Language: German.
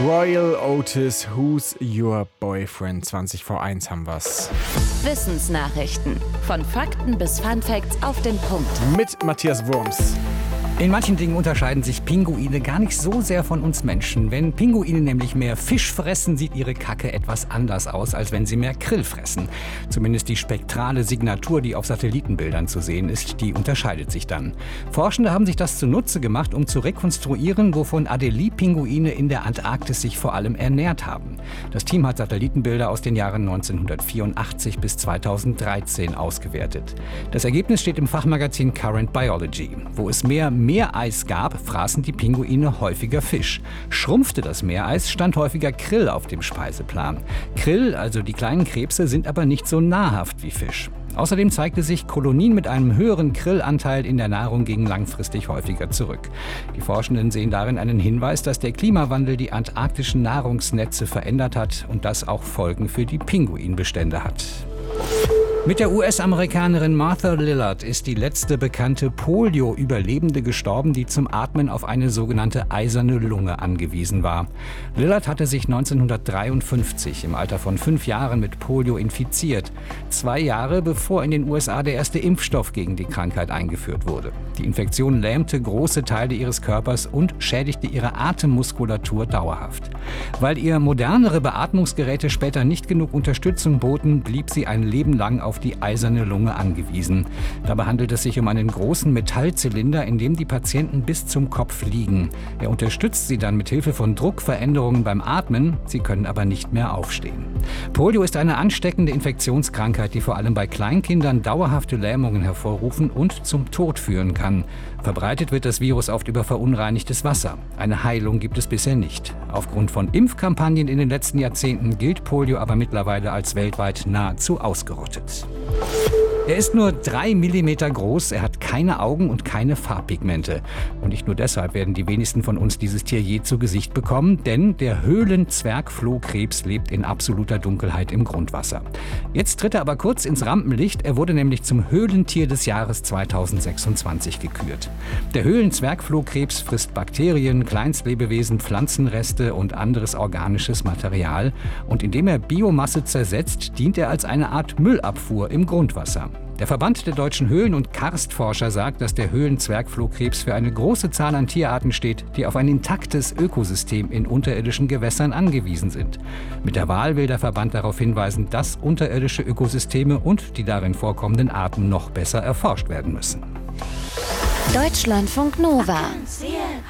Royal Otis, Who's Your Boyfriend? 20 vor 1 haben wir's. Wissensnachrichten. Von Fakten bis Funfacts auf den Punkt. Mit Matthias Wurms. In manchen Dingen unterscheiden sich Pinguine gar nicht so sehr von uns Menschen. Wenn Pinguine nämlich mehr Fisch fressen, sieht ihre Kacke etwas anders aus, als wenn sie mehr Krill fressen. Zumindest die spektrale Signatur, die auf Satellitenbildern zu sehen ist, die unterscheidet sich dann. Forschende haben sich das zunutze gemacht, um zu rekonstruieren, wovon Adelie-Pinguine in der Antarktis sich vor allem ernährt haben. Das Team hat Satellitenbilder aus den Jahren 1984 bis 2013 ausgewertet. Das Ergebnis steht im Fachmagazin Current Biology. Wo es mehr Meereis gab, fraßen die Pinguine häufiger Fisch. Schrumpfte das Meereis, stand häufiger Krill auf dem Speiseplan. Krill, also die kleinen Krebse, sind aber nicht so nahrhaft wie Fisch. Außerdem zeigte sich, Kolonien mit einem höheren Krillanteil in der Nahrung gingen langfristig häufiger zurück. Die Forschenden sehen darin einen Hinweis, dass der Klimawandel die antarktischen Nahrungsnetze verändert hat und das auch Folgen für die Pinguinbestände hat. Mit der US-Amerikanerin Martha Lillard ist die letzte bekannte Polio-Überlebende gestorben, die zum Atmen auf eine sogenannte eiserne Lunge angewiesen war. Lillard hatte sich 1953 im Alter von 5 Jahren mit Polio infiziert. 2 Jahre bevor in den USA der erste Impfstoff gegen die Krankheit eingeführt wurde. Die Infektion lähmte große Teile ihres Körpers und schädigte ihre Atemmuskulatur dauerhaft. Weil ihr modernere Beatmungsgeräte später nicht genug Unterstützung boten, blieb sie ein Leben lang auf die eiserne Lunge angewiesen. Dabei handelt es sich um einen großen Metallzylinder, in dem die Patienten bis zum Kopf liegen. Er unterstützt sie dann mit Hilfe von Druckveränderungen beim Atmen, sie können aber nicht mehr aufstehen. Polio ist eine ansteckende Infektionskrankheit, die vor allem bei Kleinkindern dauerhafte Lähmungen hervorrufen und zum Tod führen kann. Verbreitet wird das Virus oft über verunreinigtes Wasser. Eine Heilung gibt es bisher nicht. Aufgrund von Impfkampagnen in den letzten Jahrzehnten gilt Polio aber mittlerweile als weltweit nahezu ausgerottet. Er ist nur 3 Millimeter groß, er hat keine Augen und keine Farbpigmente. Und nicht nur deshalb werden die wenigsten von uns dieses Tier je zu Gesicht bekommen, denn der Höhlenzwergflohkrebs lebt in absoluter Dunkelheit im Grundwasser. Jetzt tritt er aber kurz ins Rampenlicht, er wurde nämlich zum Höhlentier des Jahres 2026 gekürt. Der Höhlenzwergflohkrebs frisst Bakterien, Kleinstlebewesen, Pflanzenreste und anderes organisches Material. Und indem er Biomasse zersetzt, dient er als eine Art Müllabfuhr im Grundwasser. Der Verband der deutschen Höhlen- und Karstforscher sagt, dass der Höhlenzwergflohkrebs für eine große Zahl an Tierarten steht, die auf ein intaktes Ökosystem in unterirdischen Gewässern angewiesen sind. Mit der Wahl will der Verband darauf hinweisen, dass unterirdische Ökosysteme und die darin vorkommenden Arten noch besser erforscht werden müssen. Deutschlandfunk Nova.